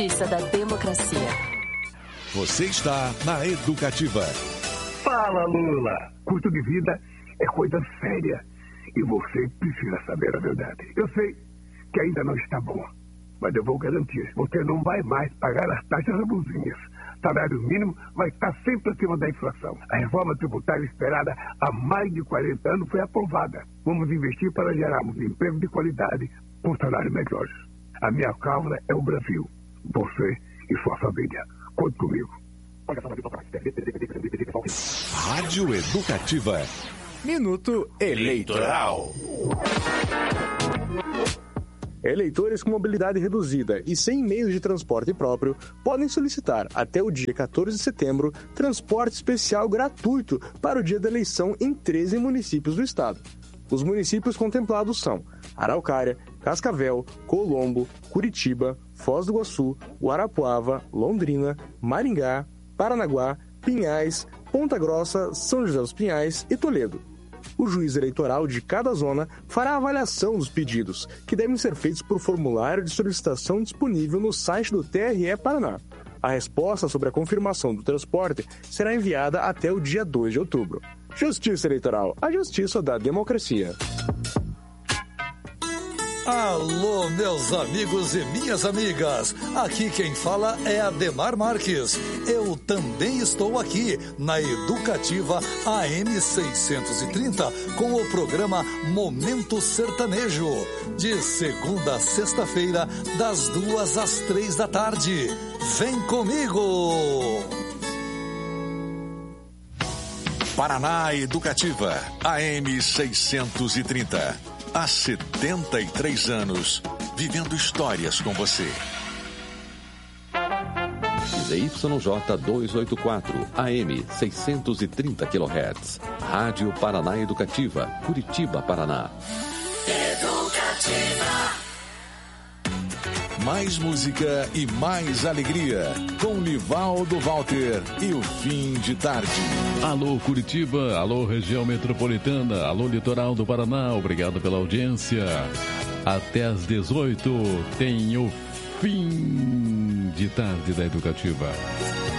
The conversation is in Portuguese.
Justiça da democracia. Você está na Educativa. Fala, Lula. Custo de vida é coisa séria. E você precisa saber a verdade. Eu sei que ainda não está bom, mas eu vou garantir. Você não vai mais pagar as taxas abusinhas. Salário mínimo vai estar sempre acima da inflação. A reforma tributária esperada há mais de 40 anos foi aprovada. Vamos investir para gerarmos emprego de qualidade com salários melhores. A minha causa é o Brasil. Você e sua família. Conte comigo. Rádio Educativa. Minuto Eleitoral. Eleitores com mobilidade reduzida e sem meios de transporte próprio podem solicitar até o dia 14 de setembro transporte especial gratuito para o dia da eleição em 13 municípios do estado. Os municípios contemplados são Araucária, Cascavel, Colombo, Curitiba, Foz do Iguaçu, Guarapuava, Londrina, Maringá, Paranaguá, Pinhais, Ponta Grossa, São José dos Pinhais e Toledo. O juiz eleitoral de cada zona fará a avaliação dos pedidos, que devem ser feitos por formulário de solicitação disponível no site do TRE Paraná. A resposta sobre a confirmação do transporte será enviada até o dia 2 de outubro. Justiça Eleitoral, a justiça da democracia. Alô, meus amigos e minhas amigas, aqui quem fala é Ademar Marques. Eu também estou aqui na Educativa AM 630 com o programa Momento Sertanejo, de segunda a sexta-feira, das 2 às 3 da tarde. Vem comigo! Paraná Educativa, AM 630. Há 73 anos, vivendo histórias com você. ZYJ 284, AM 630 kHz. Rádio Paraná Educativa, Curitiba, Paraná. Educativa. Mais música e mais alegria, com Nivaldo Walter e o Fim de Tarde. Alô Curitiba, alô região metropolitana, alô litoral do Paraná, obrigado pela audiência. Até às 18 tem o Fim de Tarde da Educativa.